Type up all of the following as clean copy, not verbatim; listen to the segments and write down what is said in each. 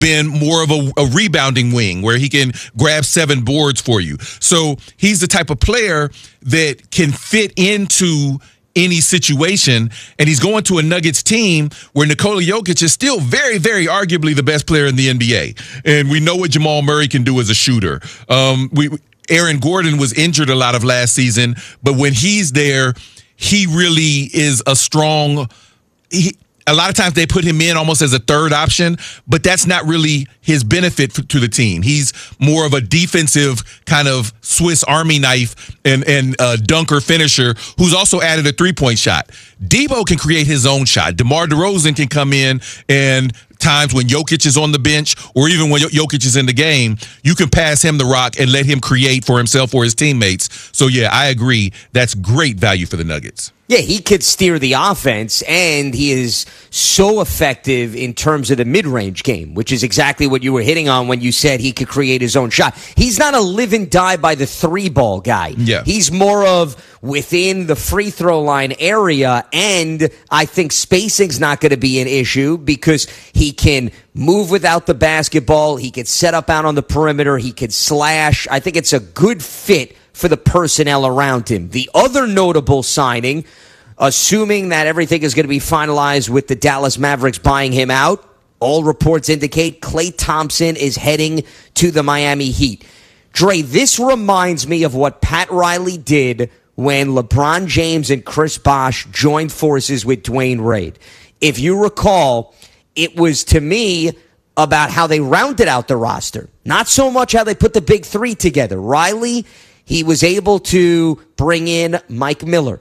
been more of a rebounding wing where he can grab 7 boards for you. So he's the type of player that can fit into any situation, and he's going to a Nuggets team where Nikola Jokic is still very, very arguably the best player in the NBA. And we know what Jamal Murray can do as a shooter. Aaron Gordon was injured a lot of last season, but when he's there, he really is a strong a lot of times they put him in almost as a third option, but that's not really his benefit to the team. He's more of a defensive kind of Swiss Army knife and dunker finisher who's also added a three-point shot. Debo can create his own shot. DeMar DeRozan can come in, and times when Jokic is on the bench or even when Jokic is in the game, you can pass him the rock and let him create for himself or his teammates. So, yeah, I agree. That's great value for the Nuggets. Yeah, he could steer the offense, and he is so effective in terms of the mid-range game, which is exactly what you were hitting on when you said he could create his own shot. He's not a live and die by the three-ball guy. Yeah. He's more of within the free throw line area, and I think spacing's not going to be an issue because he can move without the basketball. He can set up out on the perimeter. He can slash. I think it's a good fit for the personnel around him. The other notable signing, assuming that everything is going to be finalized with the Dallas Mavericks buying him out, all reports indicate Klay Thompson is heading to the Miami Heat. Dre, this reminds me of what Pat Riley did when LeBron James and Chris Bosh joined forces with Dwayne Wade. If you recall, it was to me about how they rounded out the roster, not so much how they put the big three together. Riley, he was able to bring in Mike Miller,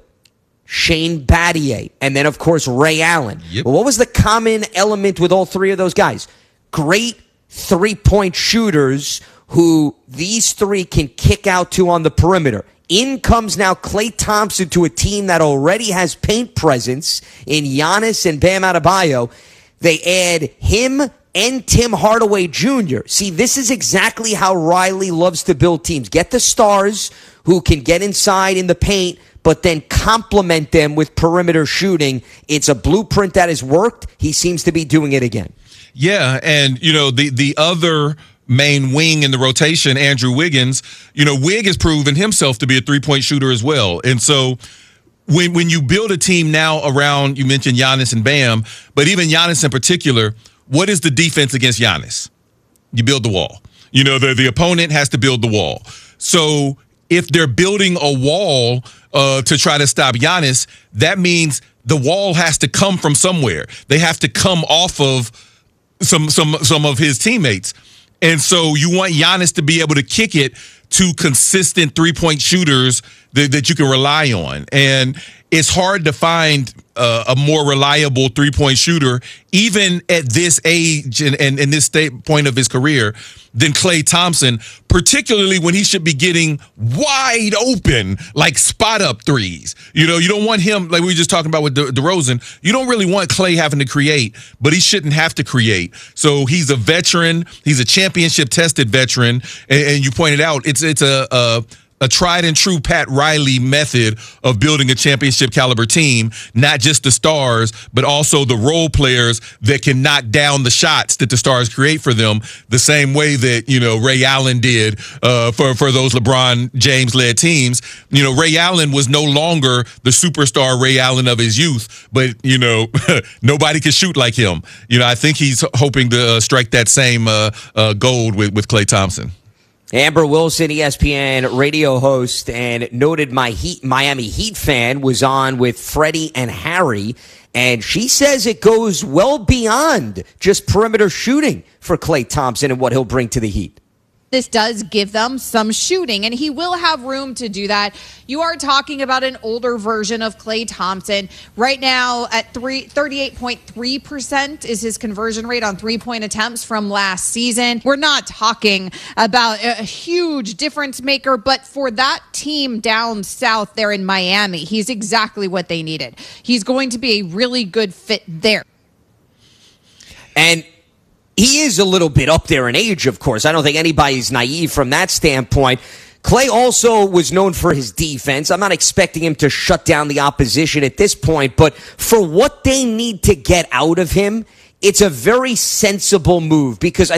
Shane Battier, and then, of course, Ray Allen. Yep. Well, what was the common element with all three of those guys? Great three-point shooters who these three can kick out to on the perimeter. In comes now Klay Thompson to a team that already has paint presence in Giannis and Bam Adebayo. They add him and Tim Hardaway Jr. See, this is exactly how Riley loves to build teams. Get the stars who can get inside in the paint, but then complement them with perimeter shooting. It's a blueprint that has worked. He seems to be doing it again. Yeah, and, you know, the other main wing in the rotation, Andrew Wiggins, you know, Wig has proven himself to be a three-point shooter as well. And so when you build a team now around, you mentioned Giannis and Bam, but even Giannis in particular, what is the defense against Giannis? You build the wall. You know, the opponent has to build the wall. So if they're building a wall to try to stop Giannis, that means the wall has to come from somewhere. They have to come off of some of his teammates. And so you want Giannis to be able to kick it to consistent three-point shooters that you can rely on. And it's hard to find a more reliable three-point shooter, even at this age and this point of his career, than Klay Thompson, particularly when he should be getting wide open, like spot-up threes. You know, you don't want him, like we were just talking about with DeRozan, you don't really want Klay having to create, but he shouldn't have to create. So he's a veteran. He's a championship-tested veteran. And you pointed out, it's a tried and true Pat Riley method of building a championship caliber team, not just the stars, but also the role players that can knock down the shots that the stars create for them, the same way that, you know, Ray Allen did for those LeBron James led teams. You know, Ray Allen was no longer the superstar Ray Allen of his youth, but, you know, nobody can shoot like him. You know, I think he's hoping to strike that same gold with Klay Thompson. Amber Wilson, ESPN radio host and noted Miami Heat fan, was on with Freddie and Harry, and she says it goes well beyond just perimeter shooting for Klay Thompson and what he'll bring to the Heat. This does give them some shooting, and he will have room to do that. You are talking about an older version of Klay Thompson. Right now at 38.3% is his conversion rate on three-point attempts from last season. We're not talking about a huge difference maker, but for that team down south there in Miami, he's exactly what they needed. He's going to be a really good fit there. And he is a little bit up there in age, of course. I don't think anybody's naive from that standpoint. Klay also was known for his defense. I'm not expecting him to shut down the opposition at this point, but for what they need to get out of him, it's a very sensible move because I